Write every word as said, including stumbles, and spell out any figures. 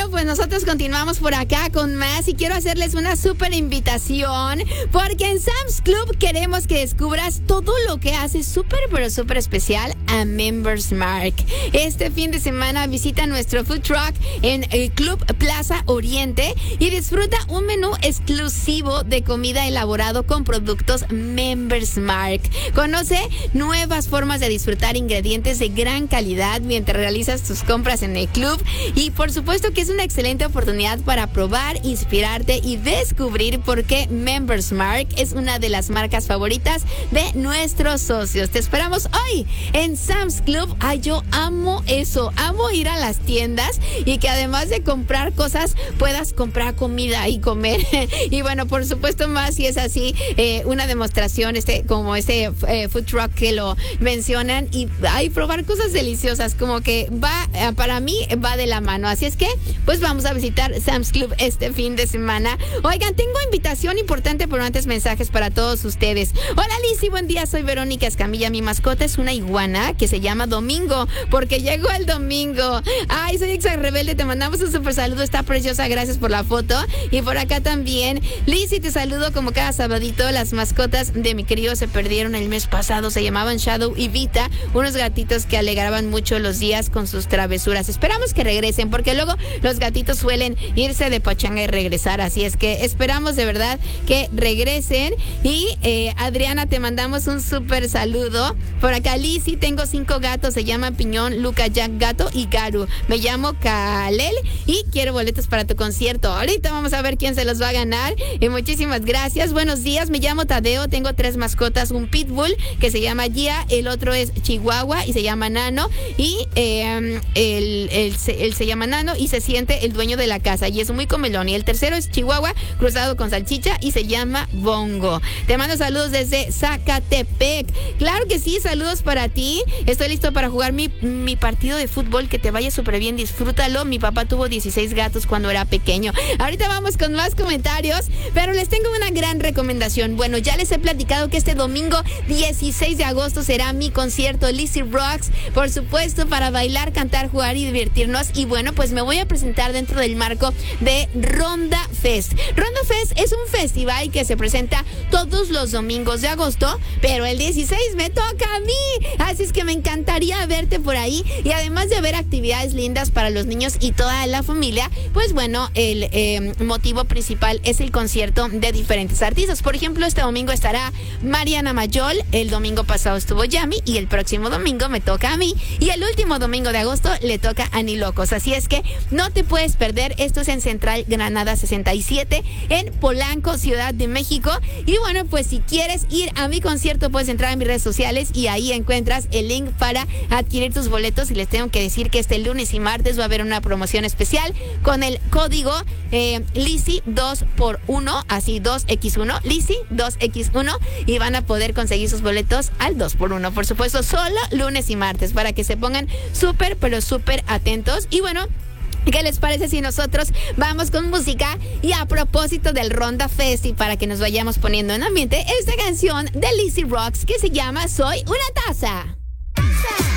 bueno, pues nosotros continuamos por acá con más y quiero hacerles una súper invitación porque en Sam's Club queremos que descubras todo lo que hace súper, pero súper especial a Members Mark. Este fin de semana visita nuestro food truck en el Club Plaza Oriente y disfruta un menú exclusivo de comida elaborado con productos Members Mark. Conoce nuevas formas de disfrutar ingredientes de gran calidad mientras realizas tus compras en el club y por supuesto que es una excelente oportunidad para probar, inspirarte y descubrir por qué Members Mark es una de las marcas favoritas de nuestros socios. Te esperamos hoy en Sam's Club. Ay, yo amo eso, amo ir a las tiendas y que además de comprar cosas puedas comprar comida y comer y bueno, por supuesto más si es así, eh, una demostración este como este eh, food truck que lo mencionan y ay, probar cosas deliciosas, como que va, para mí va de la mano, así es que pues vamos a visitar Sam's Club este fin de semana. Oigan, tengo invitación importante, pero antes mensajes para todos ustedes. Hola Lizzy, buen día, soy Verónica Escamilla, mi mascota es una iguana que se llama Domingo, porque llegó el domingo. Ay, soy Exa Rebelde, te mandamos un super saludo, está preciosa, gracias por la foto. Y por acá también, Lizzy, te saludo como cada sabadito. Las mascotas de mi querido se perdieron el mes pasado, se llamaban Shadow y Vita, unos gatitos que alegraban mucho los días con sus travesuras. Esperamos que regresen, porque luego los gatitos suelen irse de pachanga y regresar, así es que esperamos de verdad que regresen. Y eh, Adriana, te mandamos un súper saludo. Por acá, Lizzy, tengo cinco gatos, se llaman Piñón, Luca, Jack, Gato y Garu. Me llamo Kalel y quiero boletos para tu concierto. Ahorita vamos a ver quién se los va a ganar. Y muchísimas gracias. Buenos días, me llamo Tadeo, tengo tres mascotas, un pitbull que se llama Gia, el otro es Chihuahua y se llama Nano y eh, el, el, el se llama Nano y se siente el dueño de la casa y es muy comelón. Y el tercero es Chihuahua cruzado con salchicha y se llama Bongo. Te mando saludos desde Zacatepec. Claro que sí, saludos para ti. Estoy listo para jugar mi, mi partido de fútbol. Que te vaya súper bien, disfrútalo. Mi papá tuvo dieciséis gatos cuando era pequeño. Ahorita vamos con más comentarios, pero les tengo una gran recomendación. Bueno, ya les he platicado que este domingo dieciséis de agosto será mi concierto Lizzy Rocks, por supuesto, para bailar, cantar, jugar y divertirnos. Y bueno, pues me voy a presentar dentro del marco de Ronda Fest. Ronda Fest es un festival que se presenta todos los domingos de agosto, pero el dieciséis me toca a mí, así es que me encantaría verte por ahí. Y además de haber actividades lindas para los niños y toda la familia, pues bueno, el eh, motivo principal es el concierto de diferentes artistas. Por ejemplo, este domingo estará Mariana Mayol, el domingo pasado estuvo Yami y el próximo domingo me toca a mí y el último domingo de agosto le toca a Ni Locos. Así es que no te puedes perder. Esto es en Central Granada sesenta y siete en Polanco, Ciudad de México. Y bueno, pues si quieres ir a mi concierto puedes entrar a mis redes sociales y ahí encuentras el link para adquirir tus boletos. Y les tengo que decir que este lunes y martes va a haber una promoción especial con el código eh, Lizzy dos por uno, así dos equis uno, Lizzy dos equis uno, y van a poder conseguir sus boletos al dos por uno, por supuesto, solo lunes y martes, para que se pongan súper, pero súper atentos. Y bueno, ¿qué les parece si nosotros vamos con música? Y a propósito del Ronda Fest y para que nos vayamos poniendo en ambiente, esta canción de Lizzy Rocks que se llama Soy una taza.